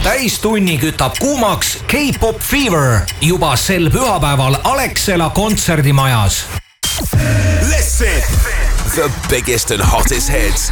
täistunni kütab kuumaks K-Pop Fever juba sel pühapäeval Alexela kontserdimajas. Listen! The biggest and hottest hits